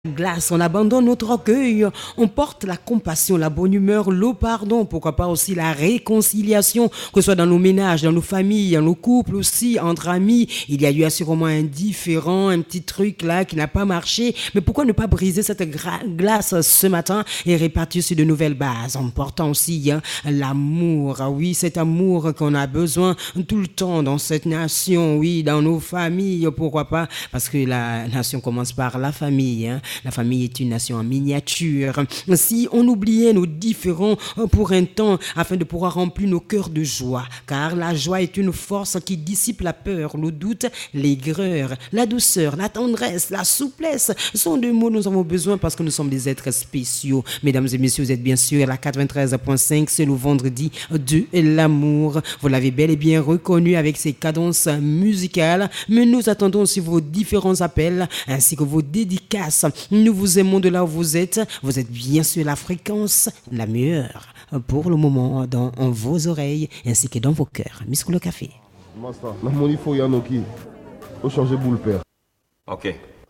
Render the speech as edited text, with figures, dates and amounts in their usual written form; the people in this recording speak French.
Glace, on abandonne notre orgueil, on porte la compassion, la bonne humeur, le pardon, pourquoi pas aussi la réconciliation, que ce soit dans nos ménages, dans nos familles, dans nos couples aussi, entre amis. Il y a eu sûrement un différent, un petit truc là qui n'a pas marché, mais pourquoi ne pas briser cette glace ce matin et répartir sur de nouvelles bases, en portant aussi l'amour, oui, cet amour qu'on a besoin tout le temps dans cette nation, oui, dans nos familles, pourquoi pas, parce que la nation commence par la famille. La famille est une nation en miniature. Si on oubliait nos différends pour un temps afin de pouvoir remplir nos cœurs de joie, car la joie est une force qui dissipe la peur, le doute, l'aigreur, la douceur, la tendresse, la souplesse. Ce sont deux mots dont nous avons besoin parce que nous sommes des êtres spéciaux. Mesdames et messieurs, vous êtes bien sûr à la 93.5, c'est le vendredi de l'amour. Vous l'avez bel et bien reconnu avec ses cadences musicales, mais nous attendons aussi vos différents appels ainsi que vos dédicaces. Nous vous aimons de là où vous êtes. Vous êtes bien sûr la fréquence la meilleure pour le moment dans vos oreilles ainsi que dans vos cœurs. Miss Cool Café. Master, la money faut Yanoki. Faut changer boule père. Ok.